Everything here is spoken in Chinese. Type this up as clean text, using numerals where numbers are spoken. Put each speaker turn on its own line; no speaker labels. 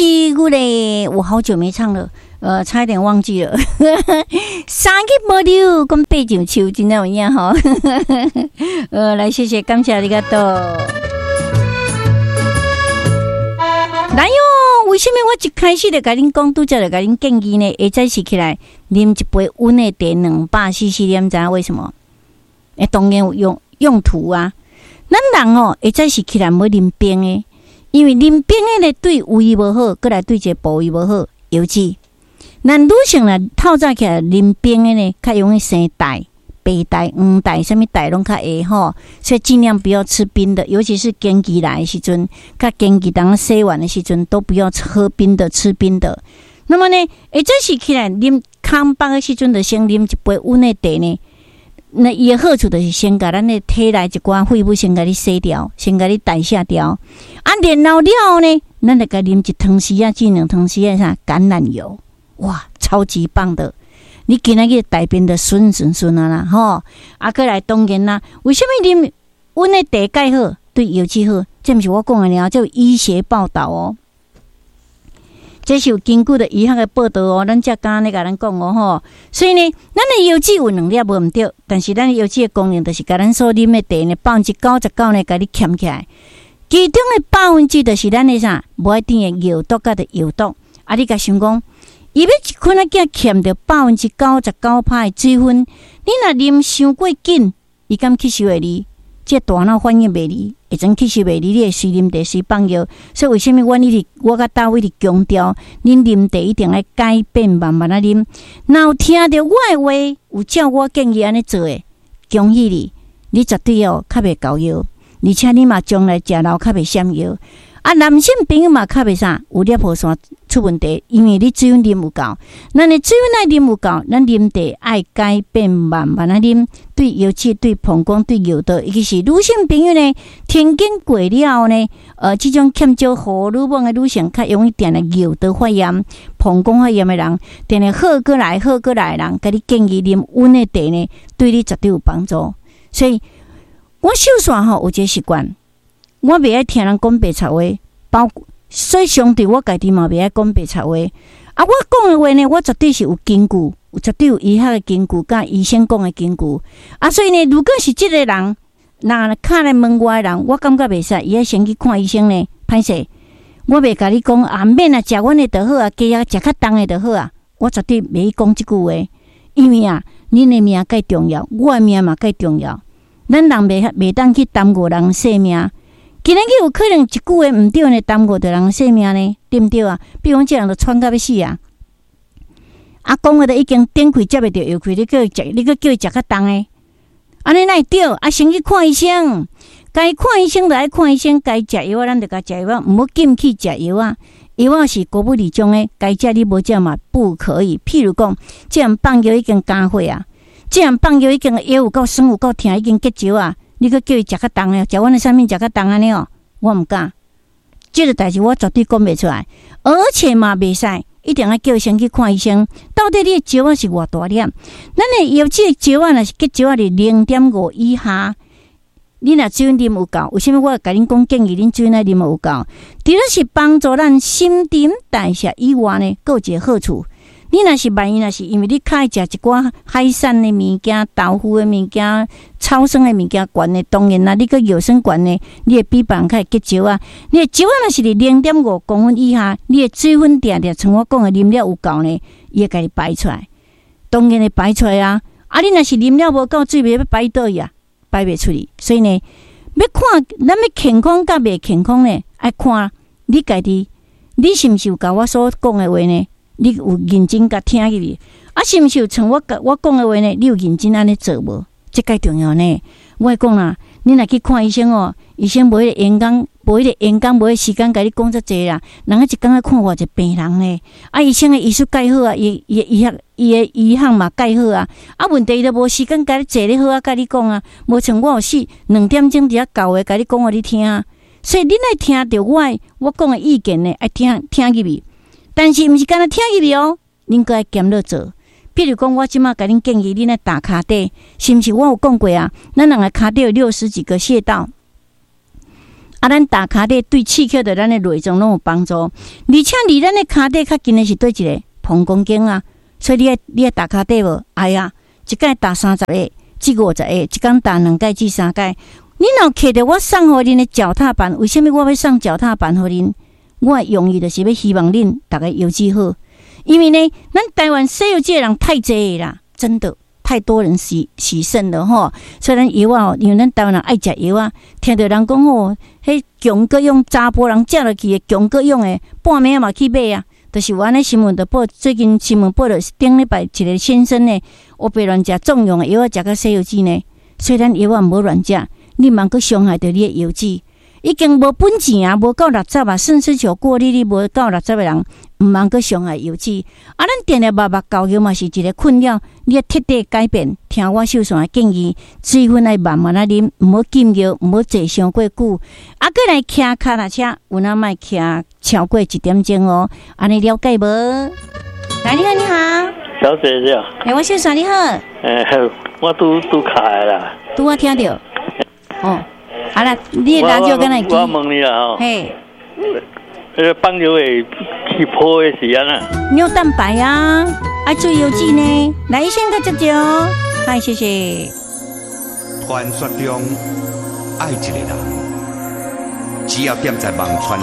是我嘞，我好久没唱了，差一点忘记了。三个无溜，跟八上秋，真的有影吼。来谢谢，感谢ありがとう。来哟，为什么我一开始就甲恁讲，拄则就甲恁建议呢？下早时起来啉一杯温的茶200cc，你知影为什么？当然有用途啊。咱人下早时起来唔好啉冰的，因为啉冰的呢对胃无好，过来对一个部位无好，尤其咱女性呢透早起来啉冰的呢，较容易生带。白带、黄带，什么带拢较会吼，所以尽量不要吃冰的，尤其是经期来的时阵，甲经期当洗完的时阵，都不要喝冰的、吃冰的。那么呢，下早时起来啉空腹的时阵，就先啉一杯温的茶呢。那伊的好处就是先甲咱的体内一寡废物先甲你洗掉，先甲你代谢掉。啊，然后了呢，咱就甲啉一汤匙啊，至2汤匙啥橄榄油，哇，超级棒的！你今仔日大便的顺啊啦，吼！啊，过来当然啦，为什么啉温的茶介好，对腰子好？这不是我讲的了，这有医学报道哦。这是有根据的医学的报道哦，咱才刚咧甲咱讲哦吼。所以呢，咱的腰子有2粒无毋对，但是咱的腰子的功能就是甲咱所啉的茶呢99%呢，甲你欠起来。其中的%就是咱的啥，无一定的药毒甲的药毒。啊，你甲想讲。伊要一困仔囝欠着99%的水分，你若啉伤过紧，伊敢吸收袂离，这大脑反应袂离，会真吸收袂离，你会随啉茶随放药。所以为什么我甲大卫伫强调，恁啉茶一定要改变慢慢啊啉。若有听着我的话，有照我建议安尼做诶，恭喜你，你绝对较袂搞药，而且你嘛将来食老较袂闪药。啊，男性朋友嘛较袂啥，有尿泡酸出问题，因为你水分啉有够，咱的水分爱啉有够，咱啉茶爱改变慢慢啊啉，对尤其对膀胱对药道，尤其是女性朋友呢，天经过了呢，这种欠少荷尔蒙的女性，较容易定了药道发炎、膀胱发炎的人，定了好过来的人，甲你建议啉温的茶呢，对你绝对有帮助。所以，我首先吼有一个习惯。我袂爱听人讲白贼话，所以相对我家己嘛袂爱讲白贼话。啊，我讲的话呢，我绝对是有根据，绝对有医学的根据，甲医生讲的根据。啊，所以呢，如果是这个人，若敲来问我的人，我感觉袂使，伊要先去看医生呢。歹势，我袂甲你讲啊，免啊，食阮的就好啊，加啊食较重的就好啊。我绝对袂去讲即句话，因为啊，恁的命介重要，我的命嘛介重要。咱人袂当去耽误人性命。今日有可能一句话毋对呢，耽误着人性命呢，对毋对啊？比如讲，这人就喘到要死啊！啊，讲话都已经点开接袂着药开，你叫伊食，你叫伊食较重诶，安尼哪会对？啊，先去看医生，该看医生就爱看医生，该食药啊，咱就该食药啊，毋好禁去食药啊。药啊是国不理中诶，该食你无食嘛不可以。譬如讲，这样放药已经加火啊，这样放药已经药有够酸有够疼，已经结石啊。你去叫伊食较重诶，食阮诶啥物食较重安尼哦，我毋敢。这个代志我绝对讲袂出来，而且嘛袂使，一定要叫伊先去看医生。到底你诶石仔是偌大粒？咱诶药剂诶石仔若是结石仔伫0.5以下，你若水分啉有够，为什么我甲恁讲建议恁水分啉有够？除了是帮助咱新陈代谢以外呢，还有一个好处。你若是万一若是因为你较爱食一寡海产的物件、豆腐的物件、超生的物件悬的，当然啦，你个药酸悬的，你会比别人较会结石啊。你的石啊若是伫0.5公分以下，你的水分定像我讲的啉了有够呢，伊会甲你排出来，当然会排出来啊。啊，你若是啉了无够，水袂要排倒去啊，排袂出去。所以呢，要看咱要健康甲袂健康呢，爱看你家己，你是毋是有甲我所讲的话呢？你有认真甲听入去，啊，是毋是有像我讲的话呢？你有认真安尼做无？这介重要呢。我会讲啦，你若去看医生哦，医生无迄个演讲，无迄个时间甲你讲遮济啦。人家一工看偌一病人呢，啊，医生的医术介好啊，伊的医学嘛介好啊。啊，问题伊都无时间甲你坐咧好啊，甲你讲啊。无像我有2点钟伫遐教的，甲你讲互你听啊。所以你来听着我讲的意见呢，爱听入去。但是毋是干那听入去哦，恁个爱兼落做。譬如讲，我即马甲恁建议，恁来打骹底，是毋是我有讲过啊？咱人个骹底有60几个穴道， 咱打卡底对刺激的咱的内脏拢有帮助，而且离咱的卡底较近的是对一个膀胱经啊，所以你要打卡底无？哎呀，一届打30个至50个，一天打2届至3届。你若摕着我送互恁的脚踏板，为什么我要送脚踏板互恁？我的用意就是要希望恁大家油脂好，因为呢，咱台湾西药界的人太济啦，真的太多人洗肾了吼。所以咱药啊，因为咱台湾人爱食药啊，听到人讲吼，迄强果用查甫人食落去的强果用的，半暝嘛去买啊。就是有安尼新闻就报，最近新闻报了顶礼拜一个先生呢，我被乱食重用的药啊，食个西药剂呢。虽然药啊唔好乱食，你莫去伤害到你的药剂。已经无本钱啊，无够60啊，甚至像过你无够60的人，毋茫去伤害油脂。咱定定目交油嘛是一个困扰，你要彻底改变。听我秀上的建议，水分来慢慢啊啉，毋好禁药，毋好坐伤过久。过来骑脚踏车，有哪莫骑超过1点钟哦？安尼了解无？来，你好，你好，
小姐你好。
我秀上你好。
我拄卡的啦。
拄我听到。哦。好了，你的radio跟来
我问你啦吼，嘿，放油会起泡的时间啊？
尿蛋白啊，爱注意油脂呢。来，先个接哦，嗨，谢谢。
传说中爱一个人，只要踮在望穿